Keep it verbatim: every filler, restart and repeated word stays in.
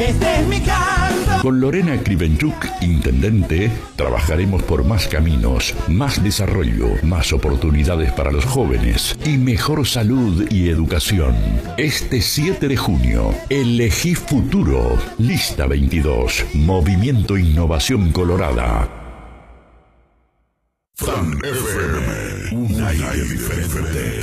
Este es mi canto. Con Lorena Krivenchuk, intendente, trabajaremos por más caminos, más desarrollo, más oportunidades para los jóvenes y mejor salud y educación. Este siete de junio, elegí futuro. Lista veintidós. Movimiento Innovación Colorada. Fan F M, un aire diferente.